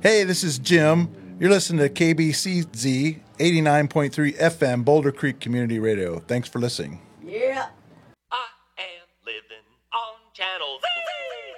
Hey, this is Jim. You're listening to KBCZ 89.3 FM, Boulder Creek Community Radio. Thanks for listening.